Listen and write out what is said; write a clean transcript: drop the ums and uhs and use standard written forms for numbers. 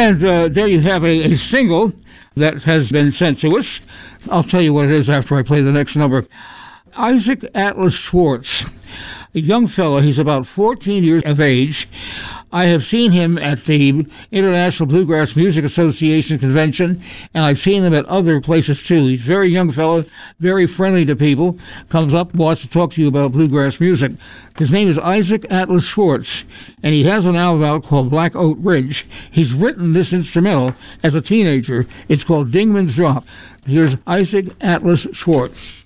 And there you have a single that has been sent to us. I'll tell you what it is after I play the next number. Isaac Atlas Schwartz, a young fellow. He's about 14 years of age. I have seen him at the International Bluegrass Music Association convention, and I've seen him at other places too. He's a very young fellow, very friendly to people, comes up, wants to talk to you about bluegrass music. His name is Isaac Atlas Schwartz, and he has an album out called Black Oat Ridge. He's written this instrumental as a teenager. It's called Dingman's Drop. Here's Isaac Atlas Schwartz.